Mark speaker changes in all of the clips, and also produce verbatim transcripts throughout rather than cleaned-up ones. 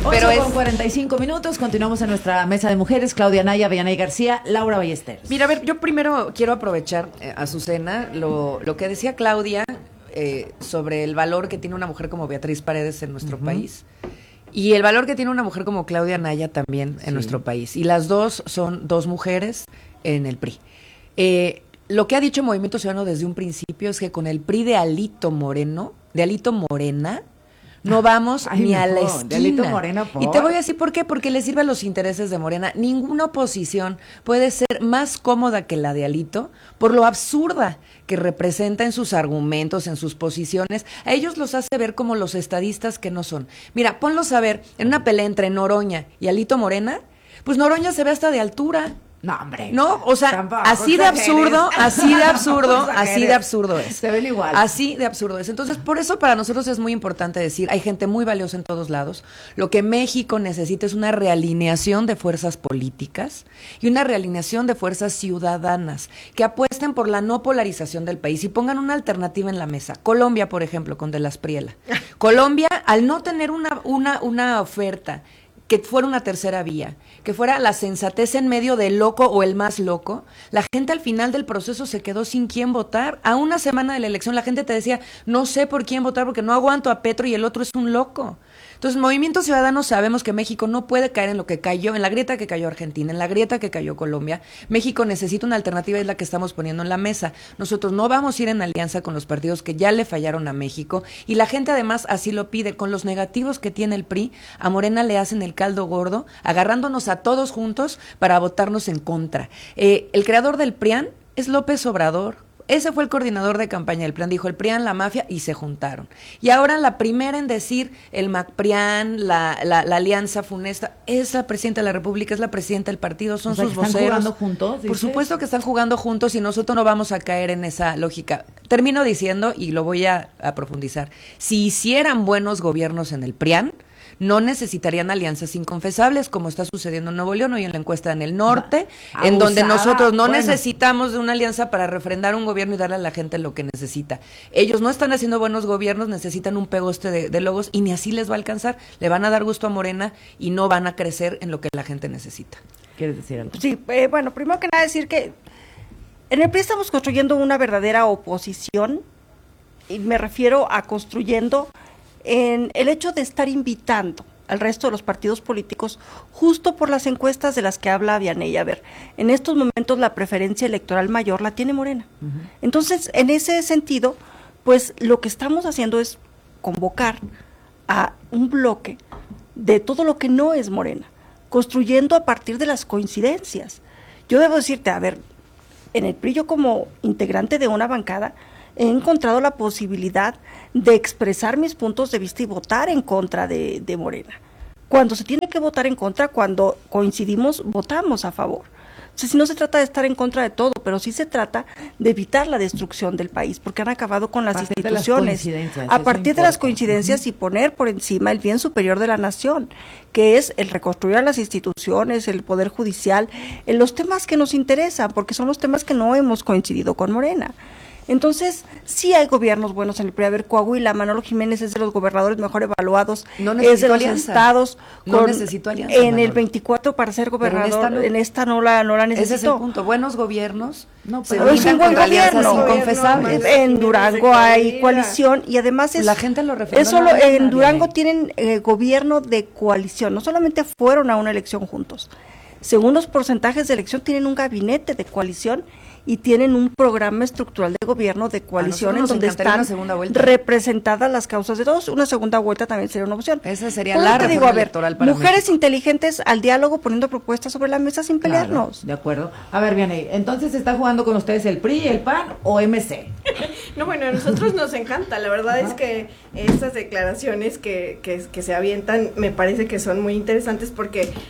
Speaker 1: Pero
Speaker 2: ocho
Speaker 1: es...
Speaker 2: con cuarenta y cinco minutos, continuamos en nuestra mesa de mujeres. Claudia Naya, Vianey García, Laura Ballesteros.
Speaker 1: Mira, a ver, yo primero quiero aprovechar, eh, Azucena, lo, lo que decía Claudia eh, sobre el valor que tiene una mujer como Beatriz Paredes en nuestro uh-huh. país. Y el valor que tiene una mujer como Claudia Naya también en sí. nuestro país. Y las dos son dos mujeres en el P R I. Eh, lo que ha dicho Movimiento Ciudadano desde un principio es que con el P R I de Alito Moreno, de Alito Morena, no vamos
Speaker 2: Ay,
Speaker 1: ni
Speaker 2: no,
Speaker 1: a la esquina.
Speaker 2: De Alito Morena, ¿por?
Speaker 1: Y te voy a decir por qué, porque le sirve a los intereses de Morena. Ninguna oposición puede ser más cómoda que la de Alito por lo absurda que representa en sus argumentos, en sus posiciones. A ellos los hace ver como los estadistas que no son. Mira, ponlos a ver en una pelea entre Noroña y Alito Morena, pues Noroña se ve hasta de altura.
Speaker 2: No, hombre.
Speaker 1: No, o sea, tampoco, así de absurdo, así de absurdo, así de absurdo es.
Speaker 2: Se ven igual.
Speaker 1: Así de absurdo es. Entonces, por eso para nosotros es muy importante decir, hay gente muy valiosa en todos lados. Lo que México necesita es una realineación de fuerzas políticas y una realineación de fuerzas ciudadanas que apuesten por la no polarización del país y pongan una alternativa en la mesa. Colombia, por ejemplo, con De las Priela. Colombia, al no tener una, una, una oferta que fuera una tercera vía, que fuera la sensatez en medio del loco o el más loco, la gente al final del proceso se quedó sin quién votar. A una semana de la elección la gente te decía, no sé por quién votar porque no aguanto a Petro y el otro es un loco. Entonces, Movimiento Ciudadano sabemos que México no puede caer en lo que cayó, en la grieta que cayó Argentina, en la grieta que cayó Colombia. México necesita una alternativa, es la que estamos poniendo en la mesa. Nosotros no vamos a ir en alianza con los partidos que ya le fallaron a México y la gente además así lo pide. Con los negativos que tiene el P R I, a Morena le hacen el caldo gordo, agarrándonos a todos juntos para votarnos en contra. Eh, el creador del P R I A N es López Obrador. Ese fue el coordinador de campaña del P R I A N, dijo el P R I A N, la mafia, y se juntaron. Y ahora la primera en decir el MacPRI A N, la, la, la alianza funesta, es la presidenta de la República, es la presidenta del partido, son
Speaker 2: o sea,
Speaker 1: sus
Speaker 2: que están
Speaker 1: voceros.
Speaker 2: jugando juntos, ¿dices?
Speaker 1: Por supuesto que están jugando juntos y nosotros no vamos a caer en esa lógica. Termino diciendo, y lo voy a, a profundizar, si hicieran buenos gobiernos en el P R I A N, no necesitarían alianzas inconfesables, como está sucediendo en Nuevo León hoy en la encuesta en el norte,
Speaker 2: Abusada,
Speaker 1: en donde nosotros no
Speaker 2: bueno.
Speaker 1: necesitamos de una alianza para refrendar un gobierno y darle a la gente lo que necesita. Ellos no están haciendo buenos gobiernos, necesitan un pegoste de, de logos y ni así les va a alcanzar. Le van a dar gusto a Morena y no van a crecer en lo que la gente necesita.
Speaker 2: ¿Quieres decir algo?
Speaker 3: Sí, eh, bueno, primero que nada decir que en el P R I estamos construyendo una verdadera oposición y me refiero a construyendo en el hecho de estar invitando al resto de los partidos políticos justo por las encuestas de las que habla Vianey. A ver, en estos momentos la preferencia electoral mayor la tiene Morena. Uh-huh. Entonces, en ese sentido, pues lo que estamos haciendo es convocar a un bloque de todo lo que no es Morena, construyendo a partir de las coincidencias. Yo debo decirte, a ver, en el P R I yo como integrante de una bancada he encontrado la posibilidad de expresar mis puntos de vista y votar en contra de, de Morena. Cuando se tiene que votar en contra, cuando coincidimos, votamos a favor. O sea, si no se trata de estar en contra de todo, pero sí se trata de evitar la destrucción del país, porque han acabado con las instituciones. A partir de las coincidencias y poner por encima el bien superior de la nación, que es el reconstruir las instituciones, el poder judicial, en los temas que nos interesan, porque son los temas que no hemos coincidido con Morena. Entonces, sí hay gobiernos buenos en el P R I. A ver, Coahuila, Manolo Jiménez es de los gobernadores mejor evaluados,
Speaker 1: no
Speaker 3: es de los
Speaker 1: alianza.
Speaker 3: estados
Speaker 1: no
Speaker 3: con,
Speaker 1: necesito alianza,
Speaker 3: en
Speaker 1: Manolo.
Speaker 3: el veinticuatro para ser gobernador, en esta no,
Speaker 1: en
Speaker 3: esta no la no la necesito.
Speaker 1: Ese es el punto, buenos gobiernos
Speaker 2: no,
Speaker 3: pero es un buen gobierno
Speaker 1: inconfesables.
Speaker 3: En Durango hay coalición y además es
Speaker 1: la gente lo refrendó.
Speaker 3: Es solo en Durango tienen eh, gobierno de coalición, no solamente fueron a una elección juntos. Según los porcentajes de elección tienen un gabinete de coalición y tienen un programa estructural de gobierno de coalición en donde están representadas las causas de todos. Una segunda vuelta también sería una opción.
Speaker 1: Esa sería la
Speaker 3: te digo, a ver,
Speaker 1: electoral para
Speaker 3: mujeres
Speaker 1: México.
Speaker 3: Inteligentes al diálogo, poniendo propuestas sobre la mesa sin pelearnos.
Speaker 2: Claro, de acuerdo. A ver, Vianey, entonces ¿está jugando con ustedes el P R I, el P A N o M C?
Speaker 4: No, bueno, a nosotros nos encanta. La verdad Ajá. es que estas declaraciones que, que, que se avientan me parece que son muy interesantes porque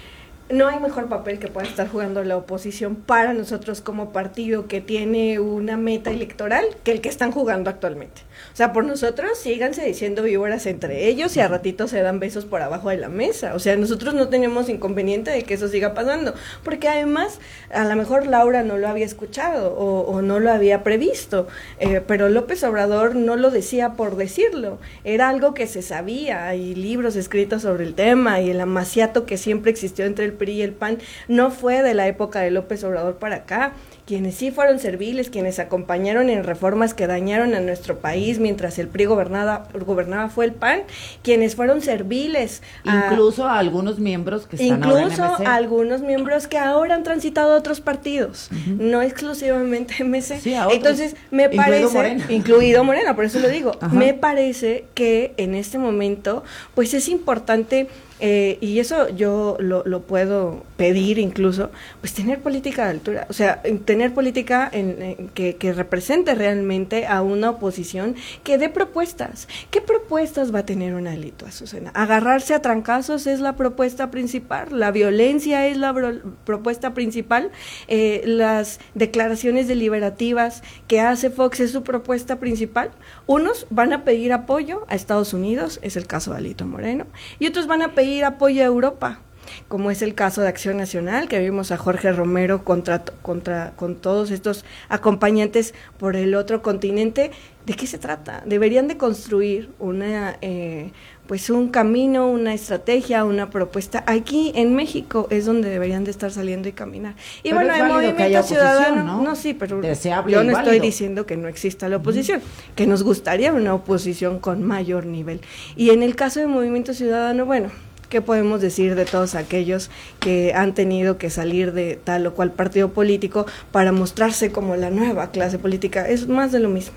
Speaker 4: no hay mejor papel que pueda estar jugando la oposición para nosotros como partido que tiene una meta electoral que el que están jugando actualmente. O sea, por nosotros síganse diciendo víboras entre ellos y a ratito se dan besos por abajo de la mesa. O sea, nosotros no tenemos inconveniente de que eso siga pasando, porque además a lo mejor Laura no lo había escuchado o, o no lo había previsto, eh, pero López Obrador no lo decía por decirlo, era algo que se sabía, hay libros escritos sobre el tema y el amaciato que siempre existió entre el P R I y el P A N no fue de la época de López Obrador para acá. Quienes sí fueron serviles, quienes acompañaron en reformas que dañaron a nuestro país mientras el P R I gobernaba, gobernaba fue el P A N, quienes fueron serviles.
Speaker 2: Incluso a, a algunos miembros que están
Speaker 4: incluso
Speaker 2: ahora en M C.
Speaker 4: a algunos miembros que ahora han transitado a otros partidos, uh-huh. no exclusivamente M C.
Speaker 2: Sí, a otros,
Speaker 4: entonces, me
Speaker 2: incluido
Speaker 4: parece,
Speaker 2: Morena.
Speaker 4: incluido Morena, por eso lo digo,
Speaker 2: Ajá.
Speaker 4: me parece que en este momento, pues es importante. Eh, y eso yo lo, lo puedo pedir incluso, pues tener política de altura, o sea, tener política en, en, que, que represente realmente a una oposición que dé propuestas. ¿Qué propuestas va a tener un Alito, Azucena? Agarrarse a trancazos es la propuesta principal, la violencia es la bro- propuesta principal, eh, las declaraciones deliberativas que hace Fox es su propuesta principal. Unos van a pedir apoyo a Estados Unidos, es el caso de Alito Moreno, y otros van a pedir ir apoyo a Europa, como es el caso de Acción Nacional, que vimos a Jorge Romero contra, contra con todos estos acompañantes por el otro continente. ¿De qué se trata? Deberían de construir una eh, pues un camino, una estrategia, una propuesta. Aquí en México es donde deberían de estar saliendo y caminar. Y
Speaker 2: pero
Speaker 4: bueno,
Speaker 2: es
Speaker 4: el
Speaker 2: Movimiento
Speaker 4: Ciudadano,
Speaker 2: ¿no?
Speaker 4: no, sí, pero
Speaker 2: deseable
Speaker 4: yo no
Speaker 2: y
Speaker 4: estoy
Speaker 2: válido.
Speaker 4: diciendo que no exista la oposición, uh-huh. que nos gustaría una oposición con mayor nivel. Y en el caso del Movimiento Ciudadano, bueno, ¿qué podemos decir de todos aquellos que han tenido que salir de tal o cual partido político para mostrarse como la nueva clase política? Es más de lo mismo.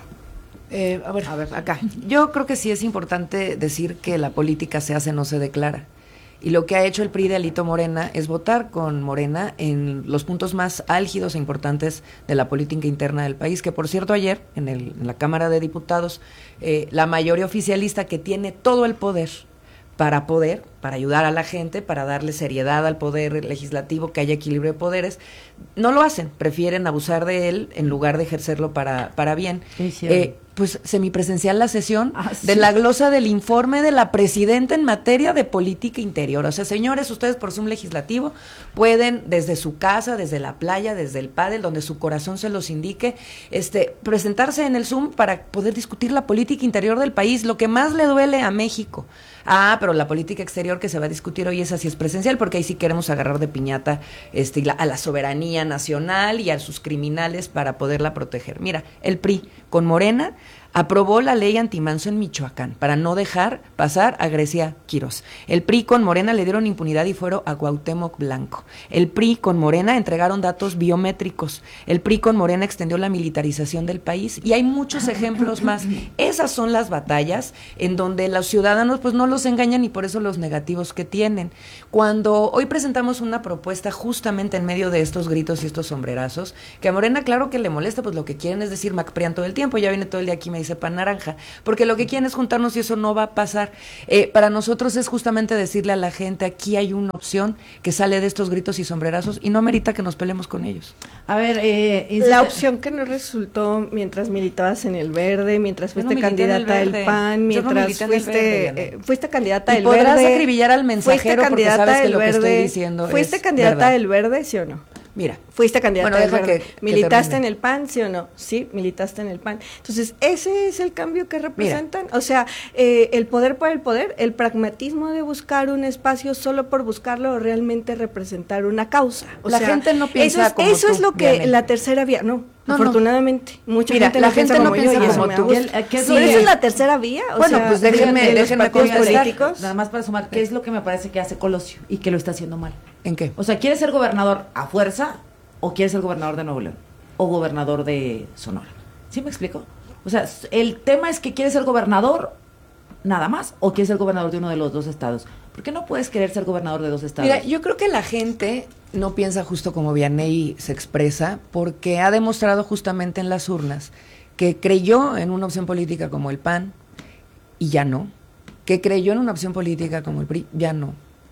Speaker 1: Eh, a ver, a ver, acá. Yo creo que sí es importante decir que la política se hace, no se declara. Y lo que ha hecho el P R I de Alito Morena es votar con Morena en los puntos más álgidos e importantes de la política interna del país, que por cierto ayer en, el, en la Cámara de Diputados, eh, la mayoría oficialista que tiene todo el poder para poder, para ayudar a la gente, para darle seriedad al poder legislativo, que haya equilibrio de poderes, no lo hacen, prefieren abusar de él en lugar de ejercerlo para, para bien.
Speaker 2: Sí, sí,
Speaker 1: eh, pues semipresencial la sesión
Speaker 2: ah, sí.
Speaker 1: de la glosa del informe de la presidenta en materia de política interior. O sea, señores, ustedes por Zoom legislativo pueden desde su casa, desde la playa, desde el pádel, donde su corazón se los indique, este, presentarse en el Zoom para poder discutir la política interior del país, lo que más le duele a México. Ah, pero la política exterior que se va a discutir hoy es así, es presencial, porque ahí sí queremos agarrar de piñata este, la, a la soberanía nacional y a sus criminales para poderla proteger. Mira, el P R I con Morena aprobó la ley antimanso en Michoacán para no dejar pasar a Grecia Quirós. El P R I con Morena le dieron impunidad y fuero a Cuauhtémoc Blanco. El P R I con Morena entregaron datos biométricos. El P R I con Morena extendió la militarización del país y hay muchos ejemplos más. Esas son las batallas en donde los ciudadanos pues no los engañan y por eso los negativos que tienen. Cuando hoy presentamos una propuesta justamente en medio de estos gritos y estos sombrerazos, que a Morena claro que le molesta, pues lo que quieren es decir MacPrian todo el tiempo, ya viene todo el día aquí me dice pan naranja, porque lo que quieren es juntarnos y eso no va a pasar. Eh, para nosotros es justamente decirle a la gente, aquí hay una opción que sale de estos gritos y sombrerazos y no merita que nos peleemos con ellos.
Speaker 2: A ver, eh, insiste...
Speaker 4: la opción que no resultó mientras militabas en el Verde, mientras fuiste
Speaker 1: no
Speaker 4: candidata del P A N, mientras no fuiste verde, eh, fuiste candidata del Verde.
Speaker 1: Y podrás acribillar al mensajero porque sabes que lo que estoy diciendo
Speaker 4: ¿Fuiste
Speaker 1: es
Speaker 4: candidata
Speaker 1: verdad.
Speaker 4: del Verde, sí o no?
Speaker 1: Mira,
Speaker 4: fuiste candidata
Speaker 1: bueno,
Speaker 4: del
Speaker 1: deja
Speaker 4: Verde.
Speaker 1: que, que
Speaker 4: ¿Militaste
Speaker 1: termine.
Speaker 4: en el P A N, sí o no? Sí, militaste en el P A N. Entonces, ese es el cambio que representan. Mira. O sea, eh, el poder por el poder, el pragmatismo de buscar un espacio solo por buscarlo o realmente representar una causa. O
Speaker 1: la
Speaker 4: sea,
Speaker 1: gente no piensa
Speaker 4: eso es,
Speaker 1: como
Speaker 4: eso
Speaker 1: tú,
Speaker 4: es lo que
Speaker 1: Vianney.
Speaker 4: la tercera vía, no.
Speaker 1: No,
Speaker 4: afortunadamente,
Speaker 1: no.
Speaker 4: mucha
Speaker 1: Mira,
Speaker 4: gente
Speaker 1: la
Speaker 4: no
Speaker 1: gente
Speaker 4: piensa
Speaker 1: no
Speaker 4: como
Speaker 1: piensa
Speaker 4: yo y eso
Speaker 1: como
Speaker 4: me
Speaker 1: tú.
Speaker 4: gusta.
Speaker 2: ¿Qué es- qué es
Speaker 4: Sí,
Speaker 2: lo
Speaker 4: pero
Speaker 2: que-
Speaker 4: esa es la tercera vía. O
Speaker 1: Bueno,
Speaker 4: sea,
Speaker 1: pues déjenme-
Speaker 4: de los
Speaker 1: déjenme
Speaker 4: partidos
Speaker 1: contestar.
Speaker 4: políticos.
Speaker 2: Nada más para sumar, ¿qué es lo que me parece que hace Colosio y que lo está haciendo mal?
Speaker 1: ¿En qué?
Speaker 2: O sea, ¿quiere ser gobernador a fuerza o quiere ser gobernador de Nuevo León o gobernador de Sonora? ¿Sí me explico? O sea, el tema es que quiere ser gobernador nada más o quiere ser gobernador de uno de los dos estados. ¿Por qué no puedes querer ser gobernador de dos estados?
Speaker 1: Mira, yo creo que la gente no piensa justo como Vianney se expresa porque ha demostrado justamente en las urnas que creyó en una opción política como el P A N y ya no, que creyó en una opción política como el P R I, ya no.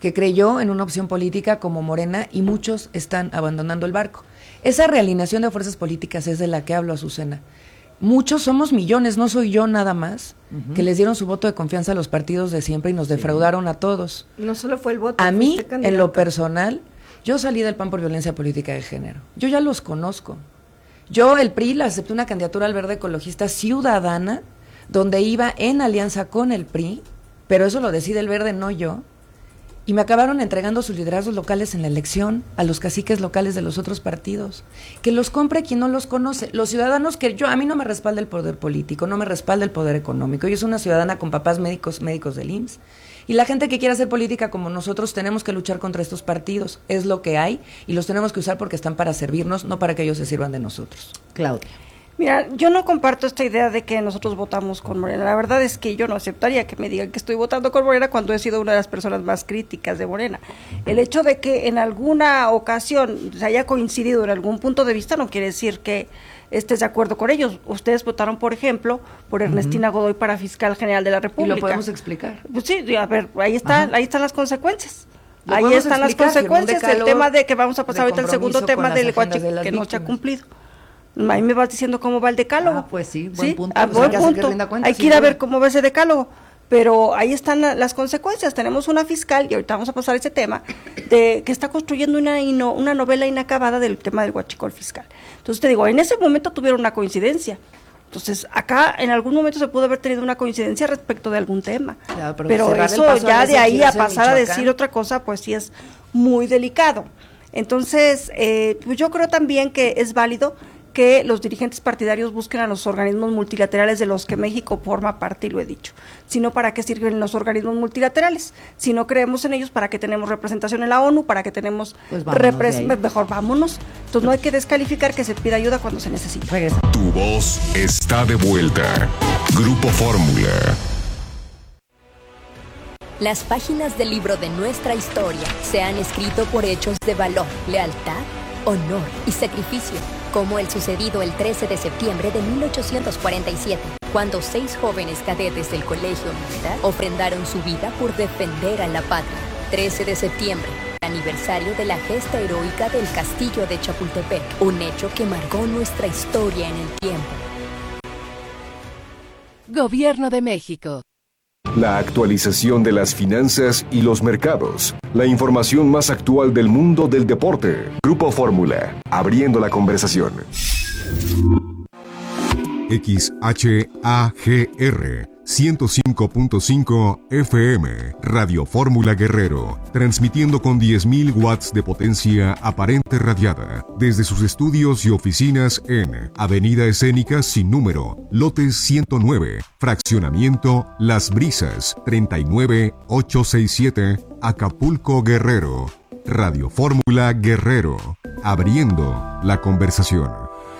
Speaker 1: que creyó en una opción política como Morena y muchos están abandonando el barco. Esa realineación de fuerzas políticas es de la que hablo, Azucena. Muchos somos millones, no soy yo nada más, uh-huh. que les dieron su voto de confianza a los partidos de siempre y nos sí. defraudaron a todos.
Speaker 4: No solo fue el voto.
Speaker 1: A mí, en lo personal, yo salí del P A N por violencia política de género. Yo ya los conozco. Yo, el P R I, le acepté una candidatura al Verde Ecologista ciudadana, donde iba en alianza con el P R I, pero eso lo decide el Verde, no yo. Y me acabaron entregando sus liderazgos locales en la elección a los caciques locales de los otros partidos. Que los compre quien no los conoce. Los ciudadanos que yo, a mí no me respalda el poder político, no me respalda el poder económico. Yo soy una ciudadana con papás médicos, médicos del I M S S. Y la gente que quiera hacer política como nosotros tenemos que luchar contra estos partidos. Es lo que hay y los tenemos que usar porque están para servirnos, no para que ellos se sirvan de nosotros.
Speaker 2: Claudia.
Speaker 3: Mira, yo no comparto esta idea de que nosotros votamos con Morena. La verdad es que yo no aceptaría que me digan que estoy votando con Morena cuando he sido una de las personas más críticas de Morena. El hecho de que en alguna ocasión se haya coincidido en algún punto de vista no quiere decir que estés de acuerdo con ellos. Ustedes votaron, por ejemplo, por Ernestina uh-huh. Godoy para fiscal general de la República.
Speaker 1: ¿Y lo podemos explicar?
Speaker 3: Pues sí, a ver, ahí está, ahí están las consecuencias.
Speaker 1: Lo
Speaker 3: ahí están las consecuencias. El tema de que vamos a pasar ahorita el segundo tema del Huachicolero de que no se ha cumplido. Ahí me vas diciendo cómo va el decálogo.
Speaker 2: Ah, pues sí, buen
Speaker 3: ¿Sí?
Speaker 2: punto.
Speaker 3: A buen
Speaker 2: Pues
Speaker 3: punto.
Speaker 2: que cuenta,
Speaker 3: hay que ir a ver cómo va ese decálogo. Pero ahí están la, las consecuencias. Tenemos una fiscal, y ahorita vamos a pasar ese tema, de que está construyendo una, ino, una novela inacabada del tema del huachicol fiscal. Entonces te digo, en ese momento tuvieron una coincidencia. Entonces, acá en algún momento se pudo haber tenido una coincidencia respecto de algún tema. Claro, pero pero eso ya de ahí a pasar a decir otra cosa, pues sí es muy delicado. Entonces, eh, pues yo creo también que es válido que los dirigentes partidarios busquen a los organismos multilaterales de los que México forma parte, y lo he dicho. Si no, ¿para qué sirven los organismos multilaterales? Si no creemos en ellos, ¿para qué tenemos representación en la ONU? ¿Para qué tenemos
Speaker 2: pues
Speaker 3: representación? Mejor vámonos. Entonces no hay que descalificar que se pida ayuda cuando se necesita.
Speaker 2: Regresa.
Speaker 5: Tu voz está de vuelta. Grupo Fórmula.
Speaker 6: Las páginas del libro de nuestra historia se han escrito por hechos de valor, lealtad, honor y sacrificio, como el sucedido el trece de septiembre de mil ochocientos cuarenta y siete, cuando seis jóvenes cadetes del Colegio Militar ofrendaron su vida por defender a la patria. trece de septiembre, aniversario de la gesta heroica del Castillo de Chapultepec, un hecho que marcó nuestra historia en el tiempo.
Speaker 7: Gobierno de México.
Speaker 5: La actualización de las finanzas y los mercados. La información más actual del mundo del deporte. Grupo Fórmula, abriendo la conversación.
Speaker 8: X H A G R ciento cinco punto cinco F M, Radio Fórmula Guerrero, transmitiendo con diez mil watts de potencia aparente radiada, desde sus estudios y oficinas en Avenida Escénica sin número, lotes ciento nueve, fraccionamiento Las Brisas, treinta y nueve mil ochocientos sesenta y siete, Acapulco, Guerrero. Radio Fórmula Guerrero, abriendo la conversación.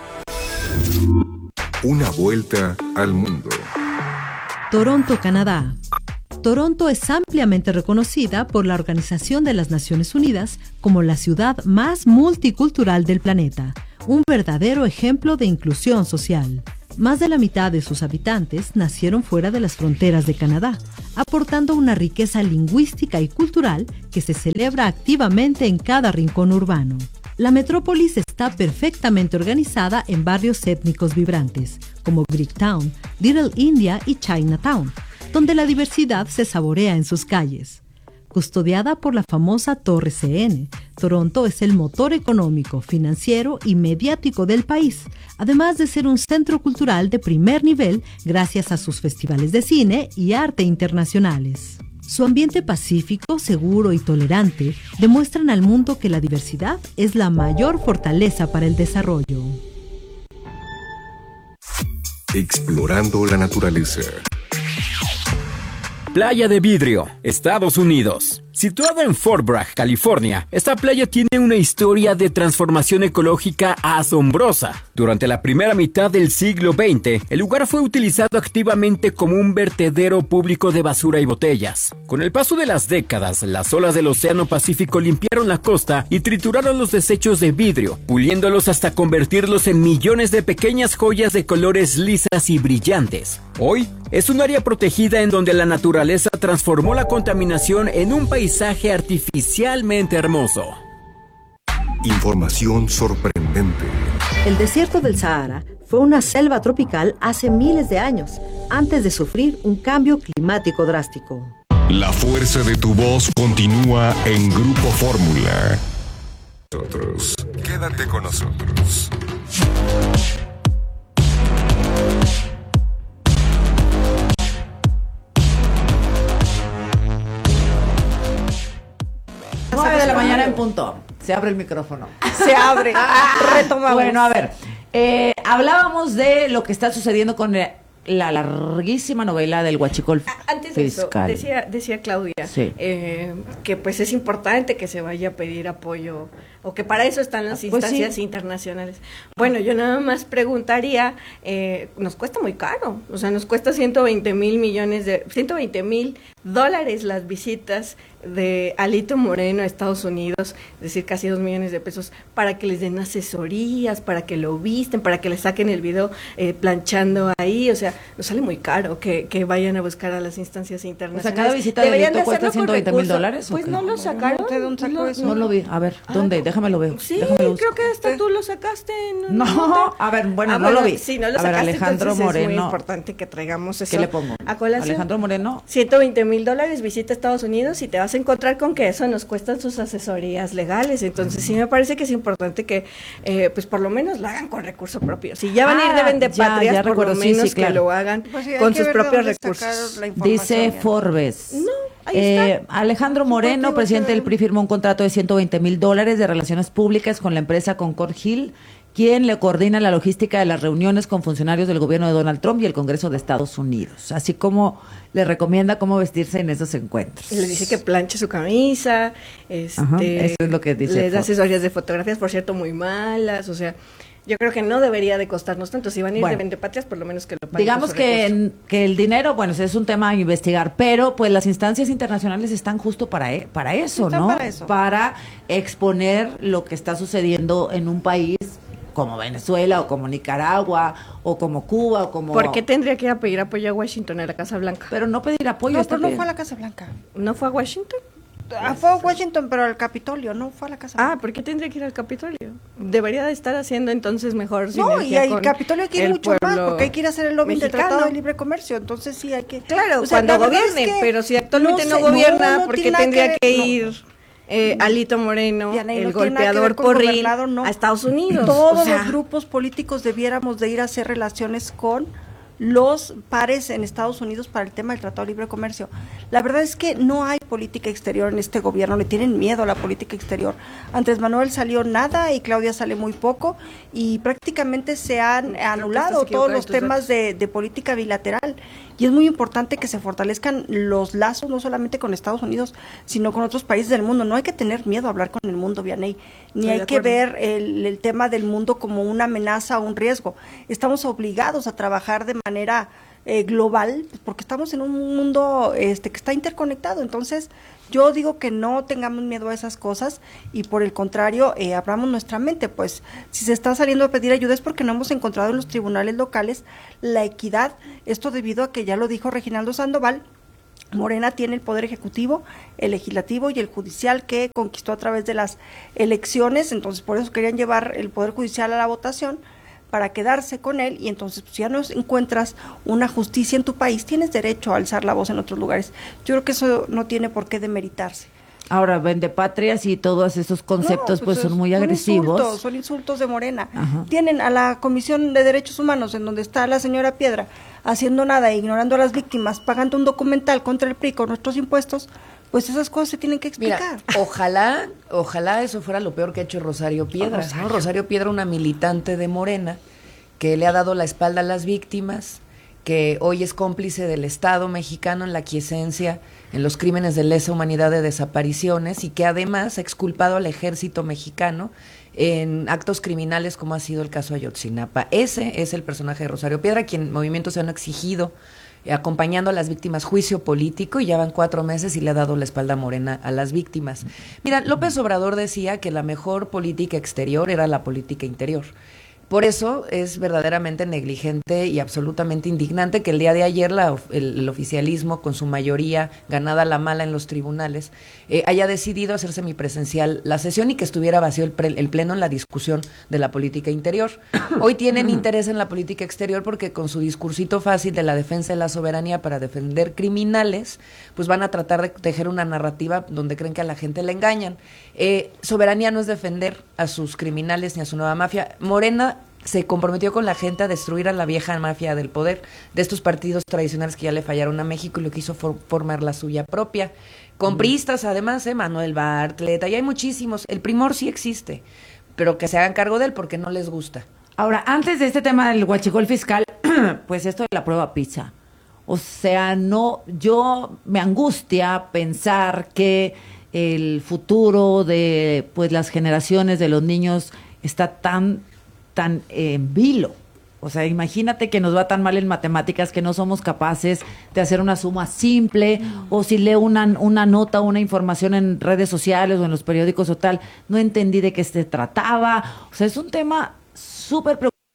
Speaker 5: Una vuelta al mundo.
Speaker 9: Toronto, Canadá. Toronto es ampliamente reconocida por la Organización de las Naciones Unidas como la ciudad más multicultural del planeta, un verdadero ejemplo de inclusión social. Más de la mitad de sus habitantes nacieron fuera de las fronteras de Canadá, aportando una riqueza lingüística y cultural que se celebra activamente en cada rincón urbano. La metrópolis está perfectamente organizada en barrios étnicos vibrantes, como Greektown, Little India y Chinatown, donde la diversidad se saborea en sus calles. Custodiada por la famosa Torre C N, Toronto es el motor económico, financiero y mediático del país, además de ser un centro cultural de primer nivel gracias a sus festivales de cine y arte internacionales. Su ambiente pacífico, seguro y tolerante demuestran al mundo que la diversidad es la mayor fortaleza para el desarrollo.
Speaker 5: Explorando la naturaleza.
Speaker 10: Playa de Vidrio, Estados Unidos. Situada en Fort Bragg, California, esta playa tiene una historia de transformación ecológica asombrosa. Durante la primera mitad del siglo veinte, el lugar fue utilizado activamente como un vertedero público de basura y botellas. Con el paso de las décadas, las olas del Océano Pacífico limpiaron la costa y trituraron los desechos de vidrio, puliéndolos hasta convertirlos en millones de pequeñas joyas de colores lisas y brillantes. Hoy, es un área protegida en donde la naturaleza transformó la contaminación en un paisaje paisaje artificialmente hermoso.
Speaker 5: Información sorprendente.
Speaker 9: El desierto del Sahara fue una selva tropical hace miles de años, antes de sufrir un cambio climático drástico.
Speaker 5: La fuerza de tu voz continúa en Grupo Fórmula. Nosotros. Quédate con nosotros.
Speaker 2: nueve de la mañana en punto. Se abre el micrófono.
Speaker 3: Se abre. Retomamos.
Speaker 2: Bueno, a ver. Eh, hablábamos de lo que está sucediendo con eh, la larguísima novela del huachicol
Speaker 4: Antes de eso,
Speaker 2: fiscal.
Speaker 4: decía, decía Claudia
Speaker 2: Sí.
Speaker 4: eh, que pues es importante que se vaya a pedir apoyo, o que para eso están las
Speaker 2: Pues
Speaker 4: instancias
Speaker 2: sí.
Speaker 4: internacionales. Bueno, yo nada más preguntaría, eh, nos cuesta muy caro, o sea, nos cuesta ciento veinte mil millones de, ciento veinte mil dólares las visitas de Alito Moreno a Estados Unidos, es decir, casi dos millones de pesos, para que les den asesorías, para que lo visten, para que le saquen el video eh, planchando ahí, o sea, nos sale muy caro que, que vayan a buscar a las instancias
Speaker 2: O
Speaker 4: internacionales.
Speaker 2: sea, cada visita de
Speaker 4: Deberían
Speaker 2: Alito cuesta
Speaker 4: hacerlo con
Speaker 2: ciento veinte mil
Speaker 4: recursos.
Speaker 2: dólares. ¿o
Speaker 4: Pues
Speaker 2: qué?
Speaker 4: no lo sacaron.
Speaker 3: ¿De dónde sacó
Speaker 4: Lo-
Speaker 3: eso?
Speaker 2: No lo vi. A ver, ¿dónde? Déjame lo veo.
Speaker 4: Sí,
Speaker 2: Déjame lo
Speaker 4: creo
Speaker 2: busco.
Speaker 4: que hasta tú lo sacaste. En
Speaker 2: No,
Speaker 4: una nota.
Speaker 2: a ver, bueno,
Speaker 4: Ah,
Speaker 2: no lo vi.
Speaker 4: Si no lo
Speaker 2: A ver,
Speaker 4: sacaste,
Speaker 2: Alejandro
Speaker 4: entonces es muy
Speaker 2: Moreno.
Speaker 4: importante que traigamos eso.
Speaker 2: ¿Qué le pongo?
Speaker 4: A colación.
Speaker 2: Alejandro Moreno.
Speaker 4: ciento veinte mil dólares, visita a Estados Unidos y te vas a encontrar con que eso nos cuestan sus asesorías legales. Entonces sí me parece que es importante que eh, pues por lo menos lo hagan con recurso propio. Si ya van a ir
Speaker 2: Ah,
Speaker 4: de vende
Speaker 2: ya,
Speaker 4: patrias,
Speaker 2: ya
Speaker 4: por
Speaker 2: recuerdo,
Speaker 4: lo
Speaker 2: sí,
Speaker 4: menos
Speaker 2: sí, claro.
Speaker 4: que lo hagan
Speaker 3: Pues sí, hay
Speaker 4: con
Speaker 3: que
Speaker 4: sus
Speaker 3: ver de
Speaker 4: propios
Speaker 3: dónde sacaron
Speaker 4: recursos.
Speaker 3: la información,
Speaker 2: Dice
Speaker 3: ya.
Speaker 2: Forbes.
Speaker 4: No, ahí
Speaker 2: Eh,
Speaker 4: está.
Speaker 2: Alejandro Moreno,
Speaker 3: qué
Speaker 2: presidente del
Speaker 3: bueno.
Speaker 2: P R I, firmó un contrato de ciento veinte mil dólares de relaciones públicas con la empresa Concord Hill, quien le coordina la logística de las reuniones con funcionarios del gobierno de Donald Trump y el Congreso de Estados Unidos, así como le recomienda cómo vestirse en esos encuentros.
Speaker 4: Y le dice que planche su camisa, este,
Speaker 2: Ajá, eso es lo que dice
Speaker 4: les da
Speaker 2: Forbes.
Speaker 4: asesorías de fotografías, por cierto, muy malas, o sea, yo creo que no debería de costarnos tanto. Si van a ir
Speaker 2: Bueno.
Speaker 4: de vendepatrias, por lo menos que lo paguen.
Speaker 2: Digamos
Speaker 4: con su recurso.
Speaker 2: que, que el dinero, bueno, ese es un tema a investigar, pero pues las instancias internacionales están justo para, e- para eso,
Speaker 3: Están
Speaker 2: ¿no?
Speaker 3: para eso.
Speaker 2: Para exponer lo que está sucediendo en un país como Venezuela o como Nicaragua o como Cuba o como...
Speaker 4: ¿Por qué tendría que ir a pedir apoyo a Washington, a la Casa Blanca?
Speaker 2: Pero no pedir apoyo.
Speaker 3: No,
Speaker 2: está
Speaker 3: pero no
Speaker 2: bien.
Speaker 3: fue a la Casa Blanca.
Speaker 4: ¿No fue a Washington?
Speaker 3: Ah, fue a Washington, pero al Capitolio, no fue a la Casa Blanca.
Speaker 4: Ah, ¿por qué tendría que ir al Capitolio? Debería de estar haciendo entonces mejor
Speaker 3: No, y
Speaker 4: sinergia
Speaker 3: al
Speaker 4: con
Speaker 3: Capitolio hay que ir
Speaker 4: el
Speaker 3: mucho más,
Speaker 4: pueblo
Speaker 3: porque hay que ir a hacer el lobby del
Speaker 4: mexicano.
Speaker 3: Tratado de Libre Comercio, entonces sí hay que...
Speaker 4: Claro,
Speaker 3: O sea,
Speaker 4: cuando
Speaker 3: la verdad
Speaker 4: gobierne,
Speaker 3: es que
Speaker 4: pero si actualmente no,
Speaker 3: sé,
Speaker 4: gobierna,
Speaker 3: no
Speaker 4: ¿por qué
Speaker 3: tiene nada
Speaker 4: tendría que,
Speaker 3: ver- no.
Speaker 4: ir eh, Alito Moreno,
Speaker 3: Diana, y
Speaker 4: el
Speaker 3: no tiene nada que
Speaker 4: golpeador
Speaker 3: ver con
Speaker 4: porril,
Speaker 3: gobernado, no.
Speaker 4: a Estados Unidos?
Speaker 3: Todos
Speaker 4: O sea,
Speaker 3: los grupos políticos debiéramos de ir a hacer relaciones con los pares en Estados Unidos para el tema del Tratado de Libre Comercio. La verdad es que no hay política exterior en este gobierno, le tienen miedo a la política exterior. Andrés Manuel salió nada y Claudia sale muy poco y prácticamente se han anulado
Speaker 4: estás
Speaker 3: todos los
Speaker 4: equivocada de tus
Speaker 3: temas de, de política bilateral y es muy importante que se fortalezcan los lazos no solamente con Estados Unidos, sino con otros países del mundo. No hay que tener miedo a hablar con el mundo, Vianey, ni
Speaker 4: Estoy
Speaker 3: hay
Speaker 4: de
Speaker 3: que
Speaker 4: acuerdo.
Speaker 3: ver el, el tema del mundo como una amenaza o un riesgo. Estamos obligados a trabajar de manera eh, global porque estamos en un mundo este que está interconectado. Entonces, yo digo que no tengamos miedo a esas cosas y por el contrario, eh, abramos nuestra mente, pues si se está saliendo a pedir ayuda es porque no hemos encontrado en los tribunales locales la equidad, esto debido a que ya lo dijo Reginaldo Sandoval, Morena tiene el poder ejecutivo, el legislativo y el judicial que conquistó a través de las elecciones, entonces por eso querían llevar el poder judicial a la votación para quedarse con él y entonces pues, si ya no encuentras una justicia en tu país, tienes derecho a alzar la voz en otros lugares. Yo creo que eso no tiene por qué demeritarse.
Speaker 2: Ahora, vendepatrias y todos esos conceptos
Speaker 3: No,
Speaker 2: pues, son
Speaker 3: es-
Speaker 2: muy agresivos.
Speaker 3: Insultos, son insultos de Morena.
Speaker 2: Ajá.
Speaker 3: Tienen a la Comisión de Derechos Humanos, en donde está la señora Piedra, haciendo nada, ignorando a las víctimas, pagando un documental contra el P R I con nuestros impuestos, pues esas cosas se tienen que explicar.
Speaker 1: Mira, ojalá, ojalá eso fuera lo peor que ha hecho Rosario Piedra, ¿no?
Speaker 3: Rosario.
Speaker 1: Rosario Piedra, una militante de Morena, que le ha dado la espalda a las víctimas, que hoy es cómplice del Estado mexicano en la aquiescencia en los crímenes de lesa humanidad de desapariciones y que además ha exculpado al ejército mexicano en actos criminales como ha sido el caso Ayotzinapa. Ese es el personaje de Rosario Piedra, quien Movimiento Ciudadano ha exigido, eh, acompañando a las víctimas, juicio político, y ya van cuatro meses y le ha dado la espalda Morena a las víctimas. Mira, López Obrador decía que la mejor política exterior era la política interior. Por eso es verdaderamente negligente y absolutamente indignante que el día de ayer la, el, el oficialismo, con su mayoría ganada la mala en los tribunales, eh, haya decidido hacer semipresencial la sesión y que estuviera vacío el, pre, el pleno en la discusión de la política interior. Hoy tienen interés en la política exterior porque con su discursito fácil de la defensa de la soberanía para defender criminales, pues van a tratar de tejer una narrativa donde creen que a la gente le engañan. Eh, soberanía no es defender a sus criminales ni a su nueva mafia. Morena se comprometió con la gente a destruir a la vieja mafia del poder de estos partidos tradicionales que ya le fallaron a México y lo quiso for formar la suya propia. Con priistas, además, eh, Manuel Bartlett, y hay muchísimos. El primor sí existe, pero que se hagan cargo de él porque no les gusta.
Speaker 2: Ahora, antes de este tema del huachicol fiscal, pues esto de la prueba PISA. O sea, no, yo me angustia pensar que el futuro de pues las generaciones de los niños está tan tan en vilo. O sea, imagínate que nos va tan mal en matemáticas que no somos capaces de hacer una suma simple, mm. o si leo una, una nota o una información en redes sociales o en los periódicos o tal, no entendí de qué se trataba. O sea, es un tema súper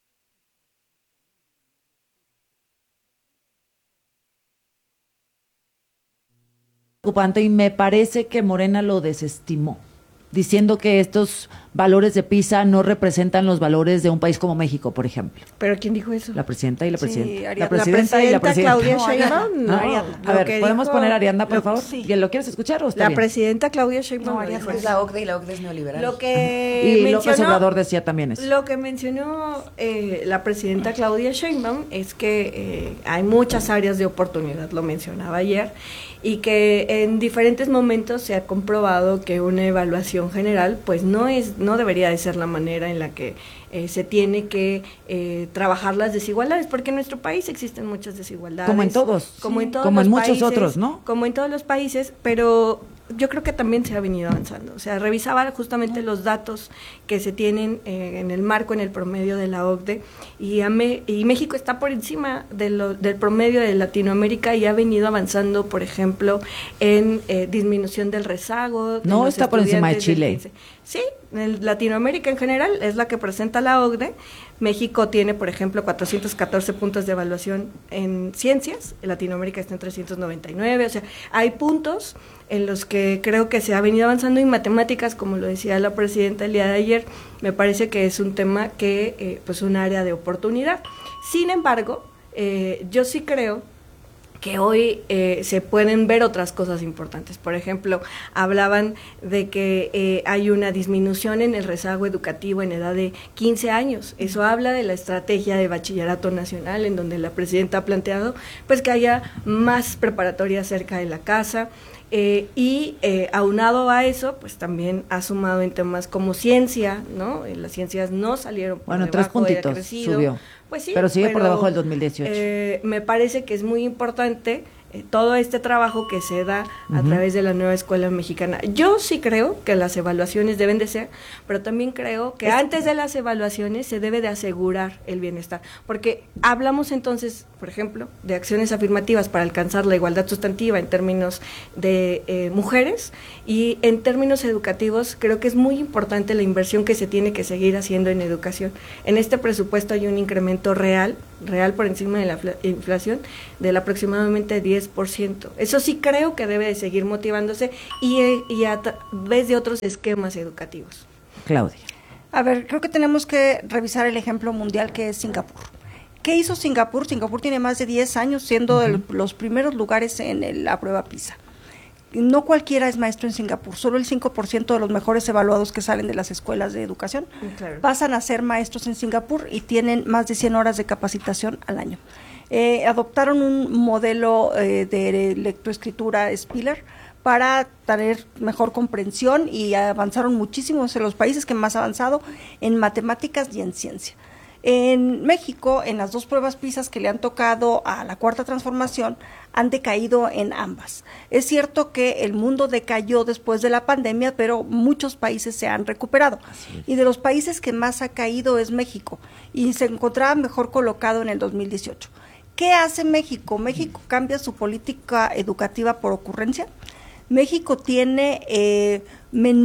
Speaker 2: preocupante y me parece que Morena lo desestimó, diciendo que estos valores de PISA no representan los valores de un país como México, por ejemplo.
Speaker 4: ¿Pero quién dijo eso?
Speaker 2: La presidenta y la presidenta.
Speaker 4: Sí,
Speaker 2: la presidenta y la presidenta.
Speaker 4: Claudia Sheinbaum.
Speaker 2: No, no, a ver, ¿podemos dijo, poner a Ariadna, por lo, favor? Sí. ¿Lo quieres escuchar o está
Speaker 4: La
Speaker 2: bien?
Speaker 4: presidenta Claudia Sheinbaum.
Speaker 1: No, Ariadna es la O C D E y la O C D E es neoliberal.
Speaker 4: Lo que
Speaker 2: y
Speaker 4: mencionó,
Speaker 2: López Obrador decía también eso.
Speaker 4: Lo que mencionó eh, la presidenta Claudia Sheinbaum es que eh, hay muchas áreas de oportunidad, lo mencionaba ayer, y que en diferentes momentos se ha comprobado que una evaluación general pues no es no debería de ser la manera en la que eh, se tiene que eh, trabajar las desigualdades, porque en nuestro país existen muchas desigualdades.
Speaker 2: Como en todos.
Speaker 4: Como en todos
Speaker 2: como
Speaker 4: los
Speaker 2: en
Speaker 4: países,
Speaker 2: muchos otros, ¿no?
Speaker 4: Como en todos los países, pero yo creo que también se ha venido avanzando. O sea, revisaba justamente los datos que se tienen eh, en el marco, en el promedio de la O C D E, y, a me, y México está por encima de lo, del promedio de Latinoamérica y ha venido avanzando, por ejemplo, en eh, disminución del rezago.
Speaker 2: No está por encima de Chile.
Speaker 4: De, sí, en Latinoamérica en general es la que presenta la O C D E. México tiene, por ejemplo, cuatrocientos catorce puntos de evaluación en ciencias, en Latinoamérica está en trescientos noventa y nueve, o sea, hay puntos en los que creo que se ha venido avanzando. En matemáticas, como lo decía la presidenta el día de ayer, me parece que es un tema que, eh, pues, un área de oportunidad. Sin embargo, eh, yo sí creo que hoy eh, se pueden ver otras cosas importantes. Por ejemplo, hablaban de que eh, hay una disminución en el rezago educativo en edad de quince años. Eso habla de la estrategia de bachillerato nacional, en donde la presidenta ha planteado pues que haya más preparatoria cerca de la casa. Eh, y eh, aunado a eso, pues también ha sumado en temas como ciencia, ¿no? Las ciencias no salieron por
Speaker 2: bueno,
Speaker 4: debajo,
Speaker 2: tres puntitos subió,
Speaker 4: pues sí,
Speaker 2: pero sigue
Speaker 4: pero,
Speaker 2: por debajo del dos mil dieciocho.
Speaker 4: Eh, me parece que es muy importante eh, todo este trabajo que se da a
Speaker 2: uh-huh.
Speaker 4: través de la nueva escuela mexicana. Yo sí creo que las evaluaciones deben de ser, pero también creo que es antes de las evaluaciones se debe de asegurar el bienestar, porque hablamos entonces, por ejemplo, de acciones afirmativas para alcanzar la igualdad sustantiva en términos de eh, mujeres, y en términos educativos creo que es muy importante la inversión que se tiene que seguir haciendo en educación. En este presupuesto hay un incremento real, real por encima de la inflación, del aproximadamente diez por ciento. Eso sí creo que debe de seguir motivándose y, y a través de otros esquemas educativos.
Speaker 2: Claudia.
Speaker 3: A ver, creo que tenemos que revisar el ejemplo mundial que es Singapur. ¿Qué hizo Singapur? Singapur tiene más de diez años siendo uh-huh. el, los primeros lugares en el, la prueba PISA. No cualquiera es maestro en Singapur, solo el cinco por ciento de los mejores evaluados que salen de las escuelas de educación claro. pasan a ser maestros en Singapur y tienen más de cien horas de capacitación al año. Eh, adoptaron un modelo eh, de lectoescritura Spiller para tener mejor comprensión y avanzaron muchísimo, en los países que más avanzado en matemáticas y en ciencia. En México, en las dos pruebas PISA que le han tocado a la Cuarta Transformación, han decaído en ambas. Es cierto que el mundo decayó después de la pandemia, pero muchos países se han recuperado. Y de los países que más ha caído es México, y se encontraba mejor colocado en el dos mil dieciocho. ¿Qué hace México? México cambia su política educativa por ocurrencia. México tiene eh, menor